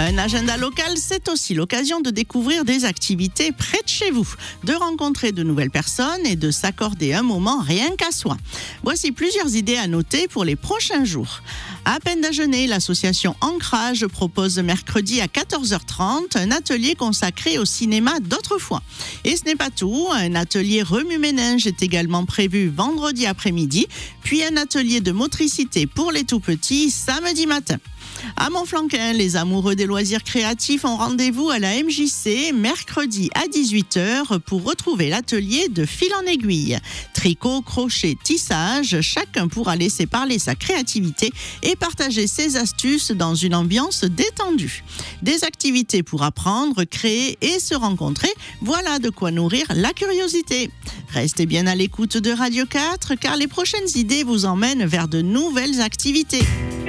Un agenda local, c'est aussi l'occasion de découvrir des activités près de chez vous, de rencontrer de nouvelles personnes et de s'accorder un moment rien qu'à soi. Voici plusieurs idées à noter pour les prochains jours. À peine déjeuner, l'association Ancrage propose mercredi à 14h30 un atelier consacré au cinéma d'autrefois. Et ce n'est pas tout, un atelier remue-ménage est également prévu vendredi après-midi, puis un atelier de motricité pour les tout-petits samedi matin. À Montflanquin, les amoureux des loisirs créatifs ont rendez-vous à la MJC mercredi à 18h pour retrouver l'atelier de fil en aiguille. Tricot, crochet, tissage, chacun pourra laisser parler sa créativité et partager ses astuces dans une ambiance détendue. Des activités pour apprendre, créer et se rencontrer, voilà de quoi nourrir la curiosité. Restez bien à l'écoute de Radio 4 car les prochaines idées vous emmènent vers de nouvelles activités.